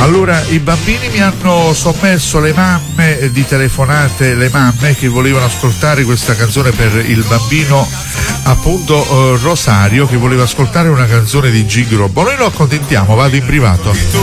Allora, i bambini mi hanno sommerso le mamme di telefonate, le mamme che volevano ascoltare questa canzone per il bambino, appunto Rosario, che voleva ascoltare una canzone di Gigrobbo. Noi lo accontentiamo, vado in privato.